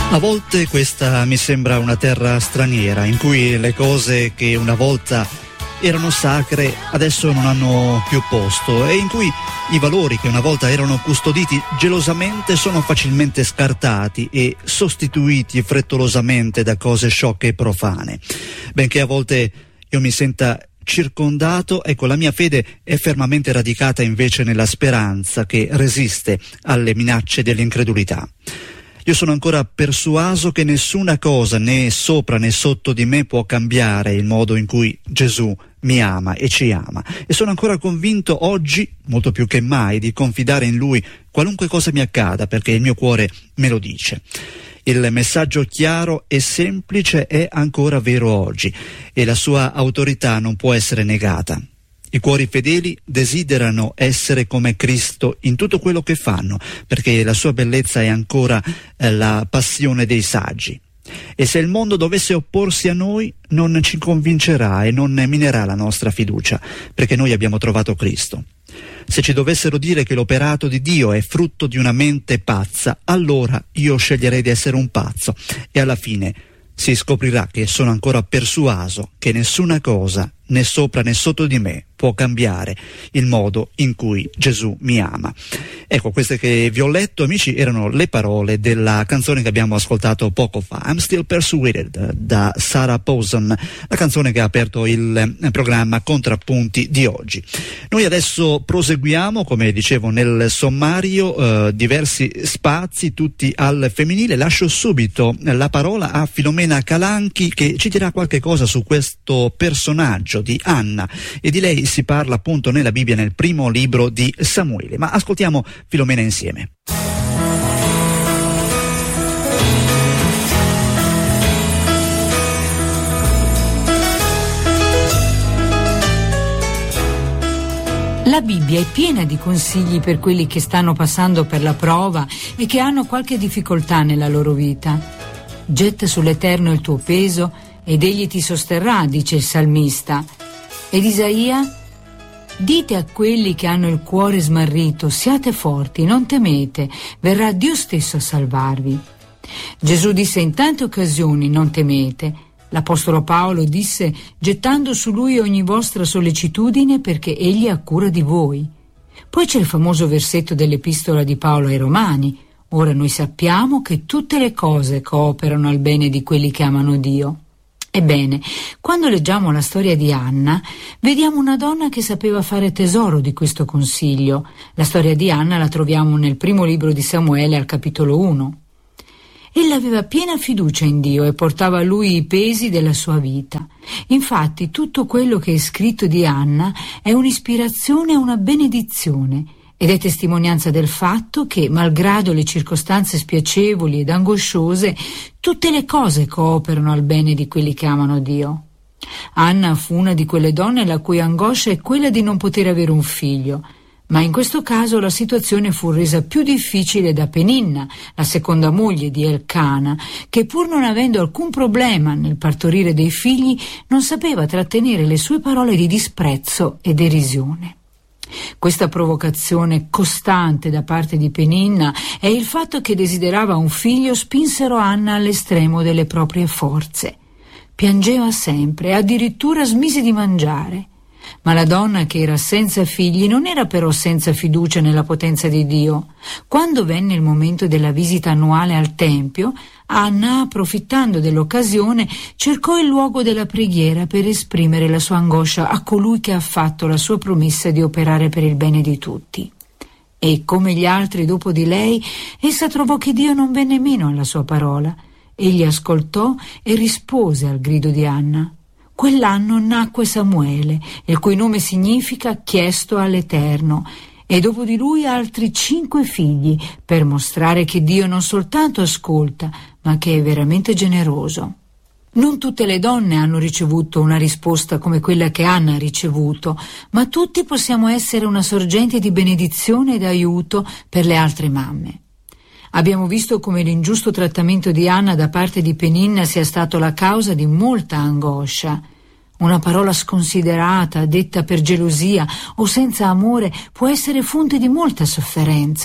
A volte questa mi sembra una terra straniera, in cui le cose che una volta erano sacre adesso non hanno più posto, e in cui i valori che una volta erano custoditi gelosamente sono facilmente scartati e sostituiti frettolosamente da cose sciocche e profane. Benché a volte io mi senta circondato, ecco, la mia fede è fermamente radicata invece nella speranza che resiste alle minacce dell'incredulità. Io sono ancora persuaso che nessuna cosa, né sopra né sotto di me, può cambiare il modo in cui Gesù mi ama e ci ama. E sono ancora convinto oggi, molto più che mai, di confidare in Lui qualunque cosa mi accada, perché il mio cuore me lo dice. Il messaggio chiaro e semplice è ancora vero oggi, e la sua autorità non può essere negata. I cuori fedeli desiderano essere come Cristo in tutto quello che fanno, perché la sua bellezza è ancora la passione dei saggi. E se il mondo dovesse opporsi a noi, non ci convincerà e non minerà la nostra fiducia, perché noi abbiamo trovato Cristo. Se ci dovessero dire che l'operato di Dio è frutto di una mente pazza, allora io sceglierei di essere un pazzo, e alla fine si scoprirà che sono ancora persuaso che nessuna cosa, né sopra né sotto di me, può cambiare il modo in cui Gesù mi ama. Ecco, queste che vi ho letto, amici, erano le parole della canzone che abbiamo ascoltato poco fa, I'm Still Persuaded, da Sarah Paulson, la canzone che ha aperto il programma Contrappunti di oggi. Noi adesso proseguiamo, come dicevo nel sommario, diversi spazi, tutti al femminile. Lascio subito la parola a Filomena Calanchi, che ci dirà qualche cosa su questo personaggio di Anna, e di lei si parla appunto nella Bibbia, nel primo libro di Samuele. Ma ascoltiamo Filomena insieme. La Bibbia è piena di consigli per quelli che stanno passando per la prova e che hanno qualche difficoltà nella loro vita. Getta sull'Eterno il tuo peso ed egli ti sosterrà, dice il salmista. Ed Isaia: dite a quelli che hanno il cuore smarrito, siate forti, non temete, verrà Dio stesso a salvarvi. Gesù disse in tante occasioni: non temete. L'Apostolo Paolo disse: gettando su lui ogni vostra sollecitudine, perché egli ha cura di voi. Poi c'è il famoso versetto dell'Epistola di Paolo ai Romani: ora noi sappiamo che tutte le cose cooperano al bene di quelli che amano Dio. Ebbene, quando leggiamo la storia di Anna, vediamo una donna che sapeva fare tesoro di questo consiglio. La storia di Anna la troviamo nel primo libro di Samuele, al capitolo 1. Ella aveva piena fiducia in Dio e portava a lui i pesi della sua vita. Infatti, tutto quello che è scritto di Anna è un'ispirazione e una benedizione, ed è testimonianza del fatto che, malgrado le circostanze spiacevoli ed angosciose, tutte le cose cooperano al bene di quelli che amano Dio. Anna fu una di quelle donne la cui angoscia è quella di non poter avere un figlio, ma in questo caso la situazione fu resa più difficile da Peninna, la seconda moglie di Elcana, che pur non avendo alcun problema nel partorire dei figli, non sapeva trattenere le sue parole di disprezzo e derisione. Questa provocazione costante da parte di Peninna e il fatto che desiderava un figlio spinsero Anna all'estremo delle proprie forze. Piangeva sempre e addirittura smise di mangiare. Ma la donna, che era senza figli, non era però senza fiducia nella potenza di Dio. Quando venne il momento della visita annuale al Tempio, Anna, approfittando dell'occasione, cercò il luogo della preghiera per esprimere la sua angoscia a colui che ha fatto la sua promessa di operare per il bene di tutti. E, come gli altri dopo di lei, essa trovò che Dio non venne meno alla sua parola. Egli ascoltò e rispose al grido di Anna. Quell'anno nacque Samuele, il cui nome significa chiesto all'Eterno, e dopo di lui altri 5 figli, per mostrare che Dio non soltanto ascolta, ma che è veramente generoso. Non tutte le donne hanno ricevuto una risposta come quella che Anna ha ricevuto, ma tutti possiamo essere una sorgente di benedizione ed aiuto per le altre mamme. Abbiamo visto come l'ingiusto trattamento di Anna da parte di Peninna sia stato la causa di molta angoscia. Una parola sconsiderata, detta per gelosia o senza amore, può essere fonte di molta sofferenza.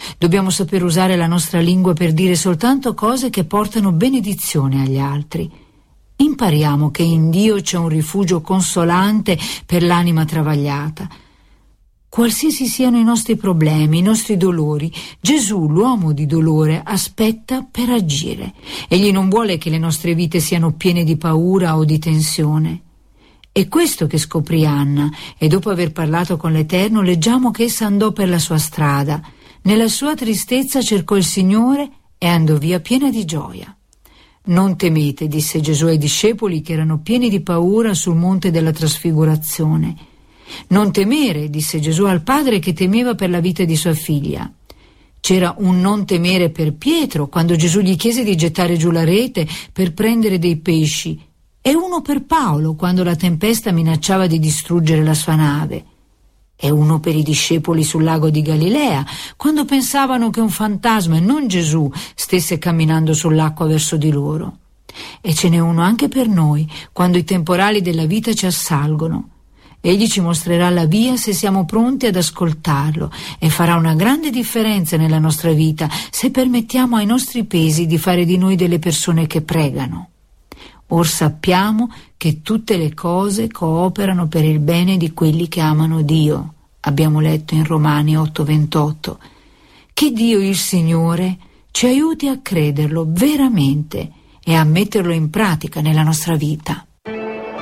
Dobbiamo saper usare la nostra lingua per dire soltanto cose che portano benedizione agli altri. Impariamo che in Dio c'è un rifugio consolante per l'anima travagliata. Qualsiasi siano i nostri problemi, i nostri dolori, Gesù, l'uomo di dolore, aspetta per agire. Egli non vuole che le nostre vite siano piene di paura o di tensione. È questo che scoprì Anna, e dopo aver parlato con l'Eterno leggiamo che essa andò per la sua strada. Nella sua tristezza cercò il Signore e andò via piena di gioia. «Non temete», disse Gesù ai discepoli che erano pieni di paura sul monte della trasfigurazione. «Non temere», disse Gesù al padre che temeva per la vita di sua figlia. C'era un non temere per Pietro quando Gesù gli chiese di gettare giù la rete per prendere dei pesci, e uno per Paolo quando la tempesta minacciava di distruggere la sua nave. E uno per i discepoli sul lago di Galilea, quando pensavano che un fantasma e non Gesù stesse camminando sull'acqua verso di loro. E ce n'è uno anche per noi, quando i temporali della vita ci assalgono. Egli ci mostrerà la via se siamo pronti ad ascoltarlo, e farà una grande differenza nella nostra vita se permettiamo ai nostri pesi di fare di noi delle persone che pregano. Or sappiamo che tutte le cose cooperano per il bene di quelli che amano Dio. Abbiamo letto in Romani 8:28. Che Dio il Signore ci aiuti a crederlo veramente e a metterlo in pratica nella nostra vita.